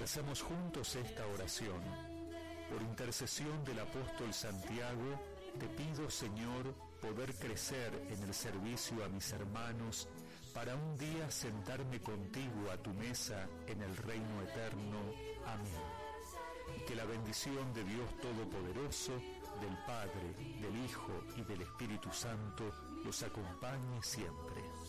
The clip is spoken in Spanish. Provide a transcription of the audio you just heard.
Rezamos juntos esta oración. Por intercesión del apóstol Santiago, te pido, Señor, poder crecer en el servicio a mis hermanos, para un día sentarme contigo a tu mesa en el reino eterno. Amén. Y que la bendición de Dios Todopoderoso, del Padre, del Hijo y del Espíritu Santo los acompañe siempre.